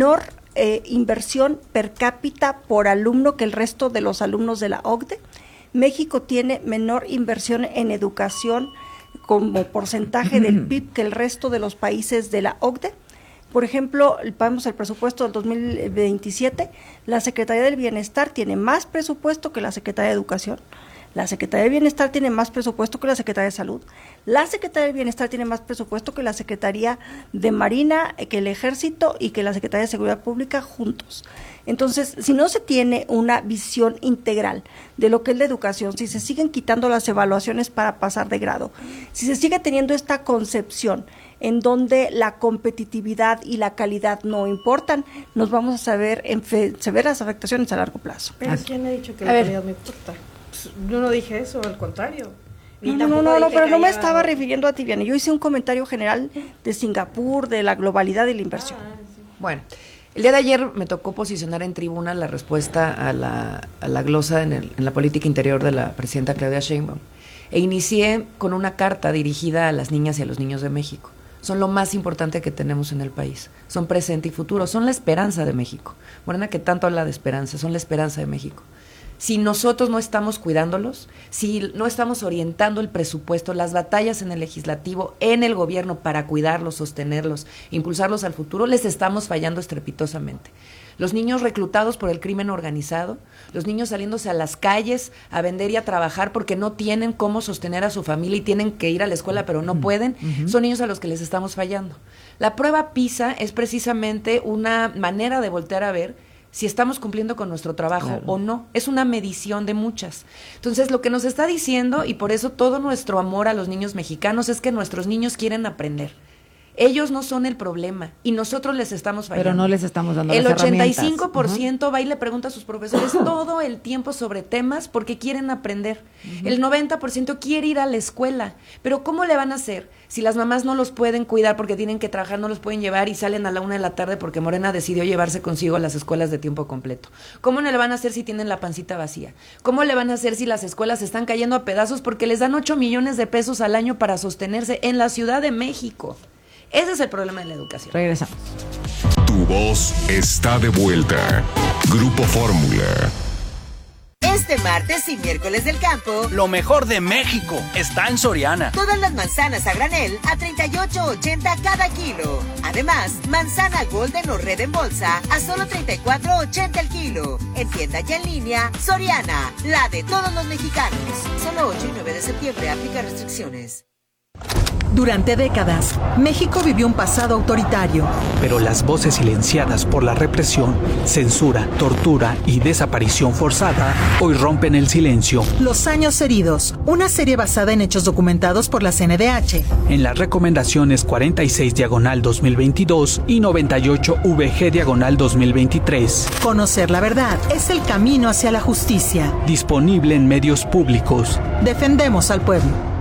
Speaker 3: eh, inversión per cápita por alumno que el resto de los alumnos de la O C D E. México tiene menor inversión en educación como porcentaje del P I B que el resto de los países de la O C D E. Por ejemplo, vamos al presupuesto del dos mil veintisiete, la Secretaría del Bienestar tiene más presupuesto que la Secretaría de Educación, la Secretaría del Bienestar tiene más presupuesto que la Secretaría de Salud, la Secretaría del Bienestar tiene más presupuesto que la Secretaría de Marina, que el Ejército y que la Secretaría de Seguridad Pública juntos. Entonces, si no se tiene una visión integral de lo que es la educación, si se siguen quitando las evaluaciones para pasar de grado, si se sigue teniendo esta concepción en donde la competitividad y la calidad no importan, nos vamos a saber en fe- severas afectaciones a largo plazo.
Speaker 4: Pero ¿quién ha dicho que la calidad no importa? Pues, yo no dije eso, al contrario.
Speaker 3: No, no, no, no, no, pero no me estaba refiriendo a ti, Viviana. Yo hice un comentario general de Singapur, de la globalidad y la inversión.
Speaker 4: Ah, sí.
Speaker 1: Bueno, el día de ayer me tocó posicionar en tribuna la respuesta a la, a la glosa en, el, en la política interior de la presidenta Claudia Sheinbaum. E inicié con una carta dirigida a las niñas y a los niños de México. Son lo más importante que tenemos en el país. Son presente y futuro, son la esperanza de México. Morena, que tanto habla de esperanza, son la esperanza de México. Si nosotros no estamos cuidándolos, si no estamos orientando el presupuesto, las batallas en el legislativo, en el gobierno para cuidarlos, sostenerlos, impulsarlos al futuro, les estamos fallando estrepitosamente. Los niños reclutados por el crimen organizado, los niños saliéndose a las calles a vender y a trabajar porque no tienen cómo sostener a su familia y tienen que ir a la escuela pero no pueden, uh-huh. son niños a los que les estamos fallando. La prueba PISA es precisamente una manera de voltear a ver si estamos cumpliendo con nuestro trabajo claro. o no. Es una medición de muchas. Entonces, lo que nos está diciendo, y por eso todo nuestro amor a los niños mexicanos, es que nuestros niños quieren aprender. Ellos no son el problema y nosotros les estamos fallando.
Speaker 2: Pero no les estamos dando
Speaker 1: el
Speaker 2: las
Speaker 1: ochenta y cinco por ciento
Speaker 2: uh-huh.
Speaker 1: va y le pregunta a sus profesores todo el tiempo sobre temas porque quieren aprender. Uh-huh. El noventa por ciento quiere ir a la escuela. Pero ¿cómo le van a hacer si las mamás no los pueden cuidar porque tienen que trabajar, no los pueden llevar y salen a la una de la tarde porque Morena decidió llevarse consigo a las escuelas de tiempo completo? ¿Cómo no le van a hacer si tienen la pancita vacía? ¿Cómo le van a hacer si las escuelas están cayendo a pedazos porque les dan ocho millones de pesos al año para sostenerse en la Ciudad de México? Ese es el problema de la educación.
Speaker 2: Regresamos.
Speaker 5: Tu voz está de vuelta. Grupo Fórmula.
Speaker 11: Este martes y miércoles del campo,
Speaker 12: lo mejor de México está en Soriana.
Speaker 11: Todas las manzanas a granel a treinta y ocho ochenta cada kilo. Además, manzana Golden o Red en bolsa a solo treinta y cuatro ochenta el kilo. En tienda y en línea, Soriana, la de todos los mexicanos. Solo ocho y nueve de septiembre, aplica restricciones.
Speaker 13: Durante décadas, México vivió un pasado autoritario.
Speaker 14: Pero las voces silenciadas por la represión, censura, tortura y desaparición forzada hoy rompen el silencio.
Speaker 13: Los años heridos, una serie basada en hechos documentados por la C N D H.
Speaker 14: En las recomendaciones cuarenta y seis diagonal dos mil veintidós y noventa y ocho V G diagonal dos mil veintitrés.
Speaker 13: Conocer la verdad es el camino hacia la justicia.
Speaker 14: Disponible en medios públicos.
Speaker 13: Defendemos al pueblo.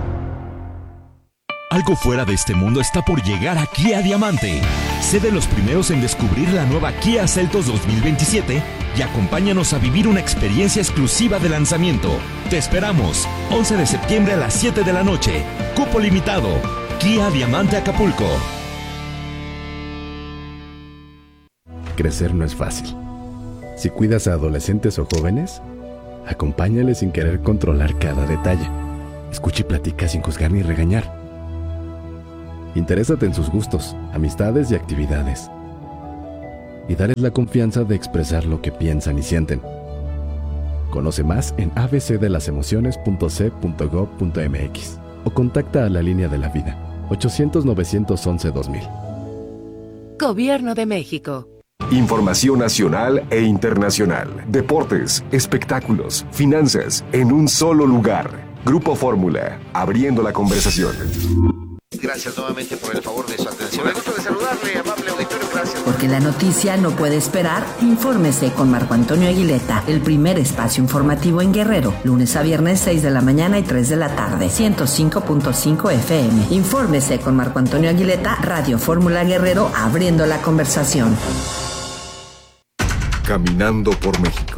Speaker 15: Algo fuera de este mundo está por llegar a Kia Diamante. Sé de los primeros en descubrir la nueva Kia Seltos dos mil veintisiete y acompáñanos a vivir una experiencia exclusiva de lanzamiento. Te esperamos, once de septiembre a las siete de la noche. Cupo limitado. Kia Diamante Acapulco.
Speaker 16: Crecer no es fácil. Si cuidas a adolescentes o jóvenes, acompáñales sin querer controlar cada detalle. Escucha y platica sin juzgar ni regañar. Interésate en sus gustos, amistades y actividades. Y dales la confianza de expresar lo que piensan y sienten. Conoce más en a b c de las emociones punto c punto gob punto m x o contacta a la línea de la vida ochocientos novecientos once dos mil.
Speaker 7: Gobierno de México.
Speaker 5: Información nacional e internacional, deportes, espectáculos, finanzas, en un solo lugar. Grupo Fórmula, abriendo la conversación.
Speaker 17: Gracias nuevamente por el favor de su atención. Me gusta de saludarle, amable auditorio, gracias.
Speaker 18: Porque la noticia no puede esperar, infórmese con Marco Antonio Aguileta, el primer espacio informativo en Guerrero, lunes a viernes seis de la mañana y tres de la tarde, ciento cinco punto cinco F M. Infórmese con Marco Antonio Aguileta, Radio Fórmula Guerrero, abriendo la conversación.
Speaker 5: Caminando por México.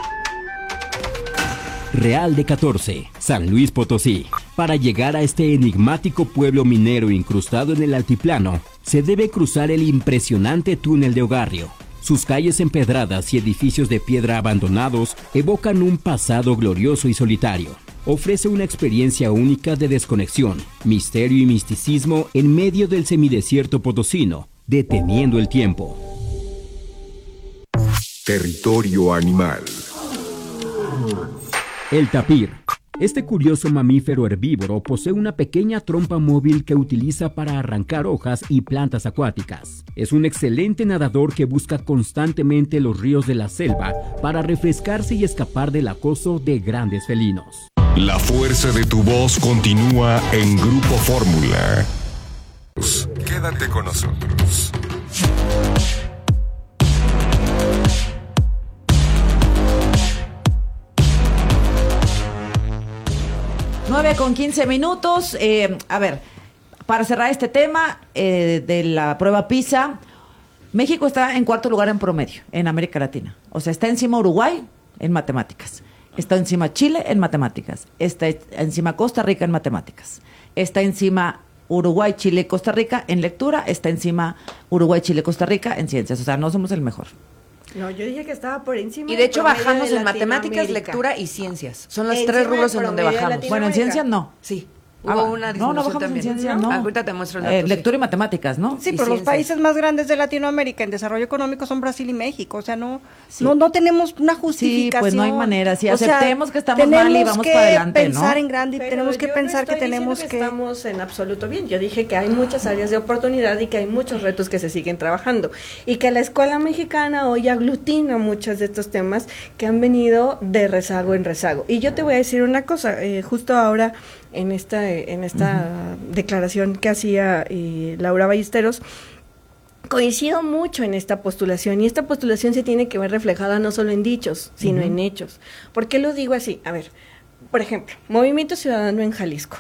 Speaker 10: Real de catorce, San Luis Potosí. Para llegar a este enigmático pueblo minero incrustado en el altiplano, se debe cruzar el impresionante túnel de Ogarrio. Sus calles empedradas y edificios de piedra abandonados evocan un pasado glorioso y solitario. Ofrece una experiencia única de desconexión, misterio y misticismo en medio del semidesierto potosino, deteniendo el tiempo.
Speaker 5: Territorio animal.
Speaker 10: El tapir. Este curioso mamífero herbívoro posee una pequeña trompa móvil que utiliza para arrancar hojas y plantas acuáticas. Es un excelente nadador que busca constantemente los ríos de la selva para refrescarse y escapar del acoso de grandes felinos.
Speaker 5: La fuerza de tu voz continúa en Grupo Fórmula. Quédate con nosotros.
Speaker 2: nueve con quince minutos. Eh, a ver, para cerrar este tema eh, de la prueba PISA, México está en cuarto lugar en promedio en América Latina. O sea, está encima Uruguay en matemáticas. Está encima Chile en matemáticas. Está encima Costa Rica en matemáticas. Está encima Uruguay, Chile, Costa Rica en lectura. Está encima Uruguay, Chile, Costa Rica en ciencias. O sea, no somos el mejor.
Speaker 4: No, yo dije que estaba por encima.
Speaker 1: Y de hecho bajamos
Speaker 4: de
Speaker 1: en matemáticas, lectura y ciencias. Son los
Speaker 4: Encima
Speaker 1: tres rubros en donde bajamos.
Speaker 2: Bueno, en ciencias no.
Speaker 1: Sí.
Speaker 2: Ah,
Speaker 1: Hubo una
Speaker 2: no, no
Speaker 1: disminución
Speaker 2: bajamos en
Speaker 1: también.
Speaker 2: ciencias, no.
Speaker 1: Ah, ahorita te muestro el
Speaker 2: Eh,
Speaker 1: dato,
Speaker 2: lectura
Speaker 1: sí.
Speaker 2: y matemáticas, ¿no?
Speaker 3: Sí,
Speaker 1: Y
Speaker 3: pero los
Speaker 1: ciencias.
Speaker 3: países más grandes de Latinoamérica en desarrollo económico son Brasil y México, o sea, no no, no tenemos una justificación.
Speaker 2: pues no hay manera, sí,
Speaker 3: O sea,
Speaker 2: aceptemos que estamos mal y vamos
Speaker 3: que
Speaker 2: para adelante, ¿no?
Speaker 3: pensar en grande,
Speaker 4: Pero
Speaker 3: tenemos que
Speaker 4: yo
Speaker 3: pensar
Speaker 4: no
Speaker 3: que
Speaker 4: estoy
Speaker 3: tenemos
Speaker 4: diciendo
Speaker 3: que...
Speaker 4: que estamos en absoluto bien. Yo dije que hay muchas áreas de oportunidad y que hay muchos retos que se siguen trabajando y que la escuela mexicana hoy aglutina muchos de estos temas que han venido de rezago en rezago. Y yo te voy a decir una cosa, eh, justo ahora en esta en esta uh-huh. declaración que hacía eh, Laura Ballesteros, coincido mucho en esta postulación y esta postulación se tiene que ver reflejada no solo en dichos, sino uh-huh. en hechos. ¿Por qué lo digo así? A ver, por ejemplo, Movimiento Ciudadano en Jalisco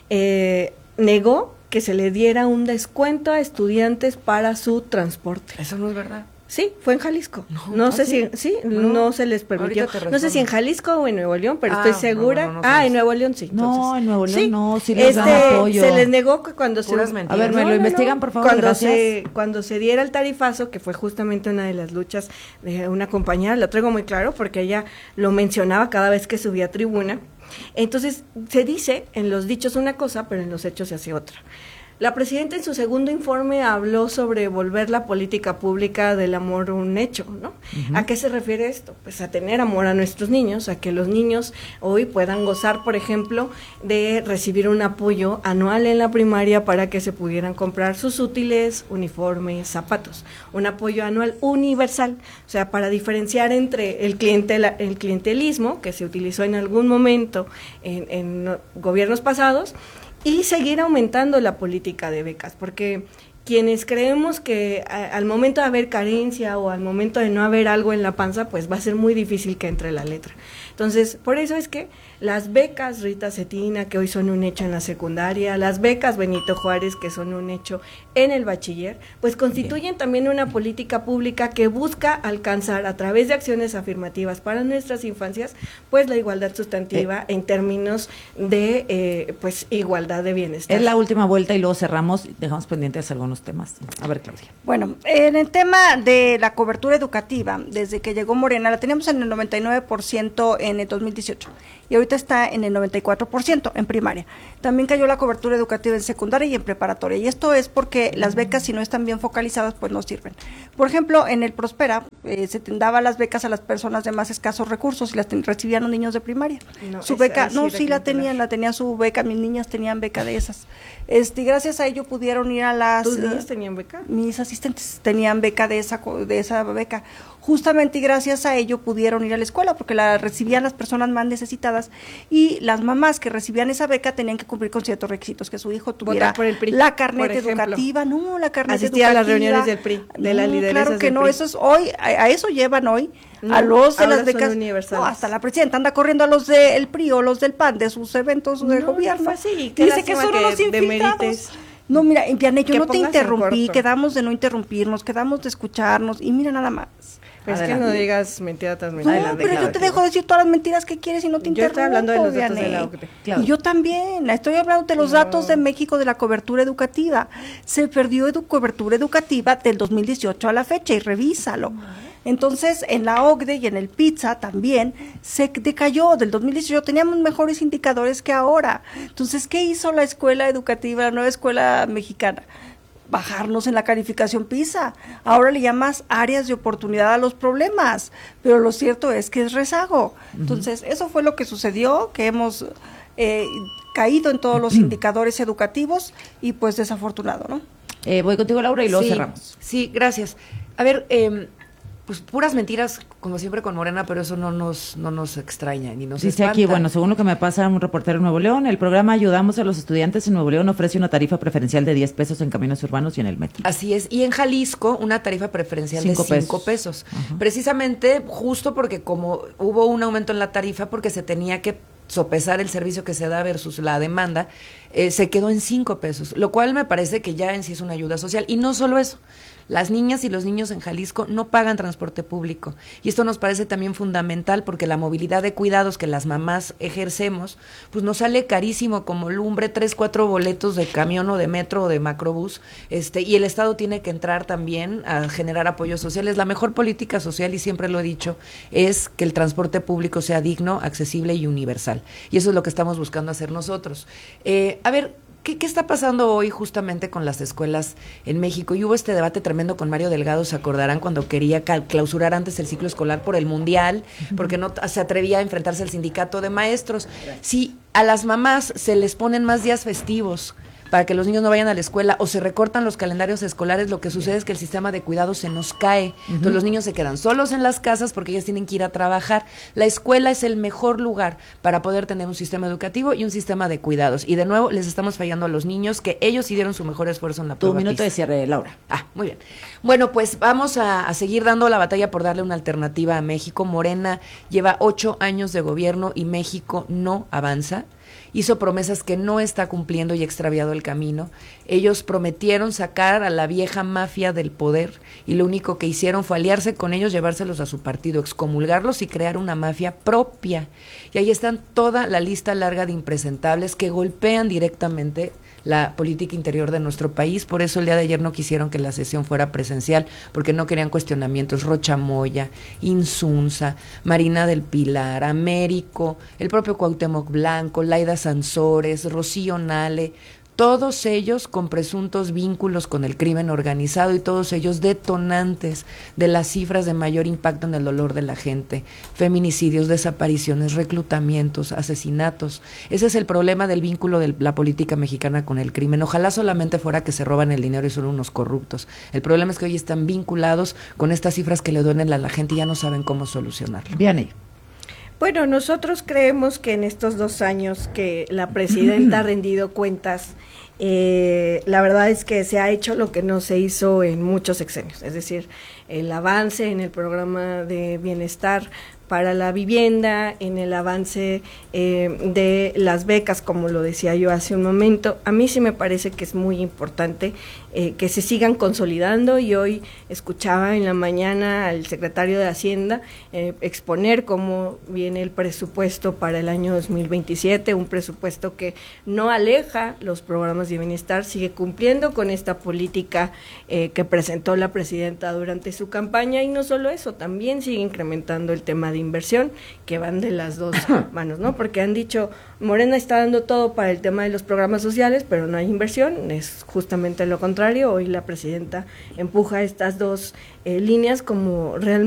Speaker 4: eh, negó que se le diera un descuento a estudiantes para su transporte.
Speaker 1: Eso no es verdad.
Speaker 4: Sí, fue en Jalisco. No,
Speaker 1: no
Speaker 4: sé
Speaker 1: sí?
Speaker 4: si, sí,
Speaker 1: no,
Speaker 4: no se les permitió. No sé si en Jalisco o en Nuevo León, pero
Speaker 1: ah,
Speaker 4: estoy segura.
Speaker 1: No, no, no,
Speaker 4: ah, en Nuevo León sí.
Speaker 2: Entonces, no, en Nuevo León
Speaker 4: sí.
Speaker 2: no, sí les
Speaker 4: este,
Speaker 2: dan apoyo.
Speaker 4: Se les negó que cuando
Speaker 1: Puras
Speaker 4: se...
Speaker 1: mentiras.
Speaker 2: A ver, me
Speaker 4: no,
Speaker 2: lo
Speaker 4: no,
Speaker 2: investigan,
Speaker 4: no.
Speaker 2: por favor,
Speaker 4: cuando
Speaker 2: gracias.
Speaker 4: se Cuando se diera el tarifazo, que fue justamente una de las luchas de una compañera, lo traigo muy claro porque ella lo mencionaba cada vez que subía a tribuna. Entonces, se dice en los dichos una cosa, pero en los hechos se hace otra. La presidenta en su segundo informe habló sobre volver la política pública del amor un hecho, ¿no? Uh-huh. ¿A qué se refiere esto? Pues a tener amor a nuestros niños, a que los niños hoy puedan gozar, por ejemplo, de recibir un apoyo anual en la primaria para que se pudieran comprar sus útiles, uniformes, zapatos. Un apoyo anual universal, o sea, para diferenciar entre el, clientela, el clientelismo, que se utilizó en algún momento en, en gobiernos pasados, y seguir aumentando la política de becas, porque quienes creemos que a, al momento de haber carencia o al momento de no haber algo en la panza, pues va a ser muy difícil que entre la letra. Entonces, por eso es que las becas Rita Cetina, que hoy son un hecho en la secundaria, las becas Benito Juárez, que son un hecho en el bachiller, pues constituyen Bien. también una política pública que busca alcanzar a través de acciones afirmativas para nuestras infancias, pues la igualdad sustantiva eh. en términos de eh, pues igualdad de bienestar.
Speaker 2: Es la última vuelta y luego cerramos y dejamos pendientes algunos temas. A ver, Claudia.
Speaker 3: Bueno, en el tema de la cobertura educativa, desde que llegó Morena, la teníamos en el noventa y nueve por ciento en el dos mil dieciocho y ahorita está en el noventa y cuatro por ciento en primaria. También cayó la cobertura educativa en secundaria y en preparatoria, y esto es porque las becas, si no están bien focalizadas, pues no sirven. Por ejemplo, en el Prospera eh, se daba las becas a las personas de más escasos recursos y las ten, recibían los niños de primaria. No, su beca, no, sí la tenían, la tenían su beca, mis niñas tenían beca de esas. Este, gracias a ello pudieron ir a las...
Speaker 4: ¿Tus niñas tenían beca?
Speaker 3: Mis asistentes tenían beca de esa, de esa beca. Justamente y gracias a ello pudieron ir a la escuela porque la recibían las personas más necesitadas y las mamás que recibían esa beca tenían que cumplir con ciertos requisitos, que su hijo tuviera
Speaker 4: por el P R I,
Speaker 3: la carnet educativa, no, la carnet
Speaker 4: Asistía
Speaker 3: educativa.
Speaker 4: a las reuniones del P R I, de
Speaker 3: no,
Speaker 4: la lideresas
Speaker 3: claro que
Speaker 4: del
Speaker 3: no,
Speaker 4: P R I.
Speaker 3: eso es hoy, a, a eso llevan hoy,
Speaker 4: no,
Speaker 3: a los de las
Speaker 4: son
Speaker 3: becas,
Speaker 4: universales.
Speaker 3: no, hasta la presidenta anda corriendo a los del P R I o los del P A N de sus eventos
Speaker 4: no,
Speaker 3: de gobierno,
Speaker 4: no así,
Speaker 3: dice que son unos infiltrados. No, mira, Vianney, yo no te interrumpí, quedamos de no interrumpirnos, quedamos de escucharnos y mira nada más.
Speaker 4: Pues que no digas mentira tras mentira.
Speaker 3: No,
Speaker 2: Adelante,
Speaker 3: pero
Speaker 2: Claudia.
Speaker 3: yo te dejo decir todas las mentiras que quieres y no te
Speaker 4: Yo
Speaker 3: interrumpo.
Speaker 4: estoy hablando de los datos
Speaker 3: Vianey.
Speaker 4: de la O C D E.
Speaker 3: Y yo también, estoy hablando de los
Speaker 4: No.
Speaker 3: datos de México de la cobertura educativa. Se perdió edu cobertura educativa del dos mil dieciocho a la fecha y revísalo. Entonces, en la O C D E y en el PISA también se decayó. Del dos mil dieciocho teníamos mejores indicadores que ahora. Entonces, ¿qué hizo la escuela educativa, la nueva escuela mexicana? Bajarnos en la calificación PISA. Ahora le llamas áreas de oportunidad a los problemas, pero lo cierto es que es rezago. Entonces, eso fue lo que sucedió, que hemos eh, caído en todos los indicadores educativos y pues desafortunado, ¿no?
Speaker 2: Eh, voy contigo, Laura, y luego
Speaker 1: Sí,
Speaker 2: cerramos.
Speaker 1: Sí, gracias. A ver, eh, pues puras mentiras, como siempre con Morena, pero eso no nos, no nos extraña ni nos
Speaker 2: Dice
Speaker 1: espanta.
Speaker 2: aquí, bueno, según lo que me pasa un reportero en Nuevo León, el programa Ayudamos a los Estudiantes en Nuevo León ofrece una tarifa preferencial de diez pesos en caminos urbanos y en el metro.
Speaker 1: Así es, y en Jalisco una tarifa preferencial
Speaker 2: Cinco
Speaker 1: de cinco pesos. Precisamente justo porque como hubo un aumento en la tarifa, porque se tenía que sopesar el servicio que se da versus la demanda, eh, se quedó en cinco pesos, lo cual me parece que ya en sí es una ayuda social. Y no solo eso, las niñas y los niños en Jalisco no pagan transporte público. Y esto nos parece también fundamental porque la movilidad de cuidados que las mamás ejercemos, pues nos sale carísimo como lumbre, tres, cuatro boletos de camión o de metro o de macrobús, este, y el Estado tiene que entrar también a generar apoyos sociales. La mejor política social, y siempre lo he dicho, es que el transporte público sea digno, accesible y universal. Y eso es lo que estamos buscando hacer nosotros. Eh, a ver, ¿Qué, ¿Qué está pasando hoy justamente con las escuelas en México? Y hubo este debate tremendo con Mario Delgado, se acordarán, cuando quería clausurar antes el ciclo escolar por el Mundial, porque no se atrevía a enfrentarse al sindicato de maestros. Si a las mamás se les ponen más días festivos para que los niños no vayan a la escuela o se recortan los calendarios escolares, lo que sucede es que el sistema de cuidado se nos cae. Entonces los niños se quedan solos en las casas porque ellos tienen que ir a trabajar. La escuela es el mejor lugar para poder tener un sistema educativo y un sistema de cuidados. Y de nuevo les estamos fallando a los niños, que ellos sí dieron su mejor esfuerzo en la prueba.
Speaker 2: Tu minuto
Speaker 1: PISA.
Speaker 2: de cierre, Laura.
Speaker 1: Ah, muy bien. Bueno, pues vamos a, a seguir dando la batalla por darle una alternativa a México. Morena lleva ocho años de gobierno y México no avanza. Hizo promesas que no está cumpliendo y ha extraviado el camino. Ellos prometieron sacar a la vieja mafia del poder y lo único que hicieron fue aliarse con ellos, llevárselos a su partido, excomulgarlos y crear una mafia propia. Y ahí están toda la lista larga de impresentables que golpean directamente la política interior de nuestro país. Por eso el día de ayer no quisieron que la sesión fuera presencial, porque no querían cuestionamientos. Rocha Moya, Insunza, Marina del Pilar, Américo, el propio Cuauhtémoc Blanco, Laida Sansores, Rocío Nale, todos ellos con presuntos vínculos con el crimen organizado y todos ellos detonantes de las cifras de mayor impacto en el dolor de la gente: feminicidios, desapariciones, reclutamientos, asesinatos. Ese es el problema del vínculo de la política mexicana con el crimen. Ojalá solamente fuera que se roban el dinero y son unos corruptos. El problema es que hoy están vinculados con estas cifras que le duelen a la gente y ya no saben cómo solucionarlo.
Speaker 2: Vianey.
Speaker 4: Bueno, nosotros creemos que en estos dos años que la presidenta ha rendido cuentas, eh, la verdad es que se ha hecho lo que no se hizo en muchos sexenios, es decir, el avance en el programa de bienestar para la vivienda, en el avance eh, de las becas, como lo decía yo hace un momento. A mí sí me parece que es muy importante eh, que se sigan consolidando, y hoy escuchaba en la mañana al secretario de Hacienda eh, exponer cómo viene el presupuesto para el año dos mil veintisiete, un presupuesto que no aleja los programas de bienestar, sigue cumpliendo con esta política eh, que presentó la presidenta durante su campaña, y no solo eso, también sigue incrementando el tema de inversión, que van de las dos manos, ¿no? Porque han dicho, Morena está dando todo para el tema de los programas sociales, pero no hay inversión. Es justamente lo contrario. Hoy la presidenta empuja estas dos eh, líneas como realmente